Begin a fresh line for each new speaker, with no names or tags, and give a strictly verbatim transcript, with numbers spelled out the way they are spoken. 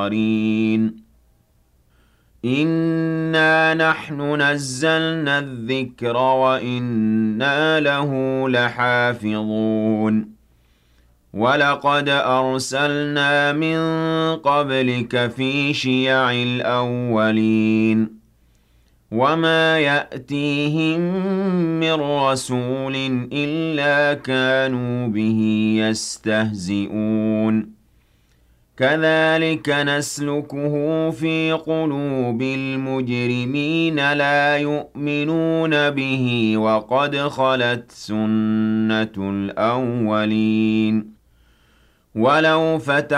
الْآخَرِينَ إِنَّا نَحْنُ نَزَّلْنَا الذِّكْرَ وَإِنَّا لَهُ لَحَافِظُونَ وَلَقَدْ أَرْسَلْنَا مِن قَبْلِكَ فِي شِيَعِ الْأَوَّلِينَ وَمَا يَأْتِيهِم مِّن رَّسُولٍ إِلَّا كَانُوا بِهِ يَسْتَهْزِئُونَ كَذَٰلِكَ نَسْلُكُهُ فِي قُلُوبِ الْمُجْرِمِينَ لَا يُؤْمِنُونَ بِهِ وَقَدْ خَلَتْ سُنَّةُ الْأَوَّلِينَ وَلَوْ فَتَحْنَا